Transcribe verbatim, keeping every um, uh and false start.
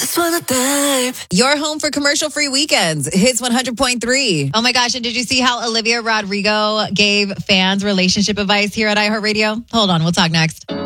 just wanna dive. Your home for commercial-free weekends. Hits one hundred point three. Oh my gosh, and did you see how Olivia Rodrigo gave fans relationship advice here at iHeartRadio? Hold on, we'll talk next.